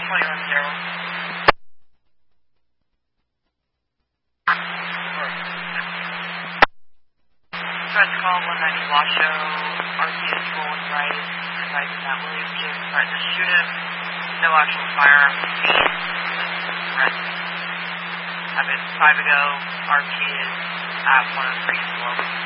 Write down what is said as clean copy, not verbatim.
Tried to call 190 Washoe. RC is rolling right. Advising that William James tried to shoot him. No actual firearms seen. Arrest. Happened 5 ago. RT is at 103 slope.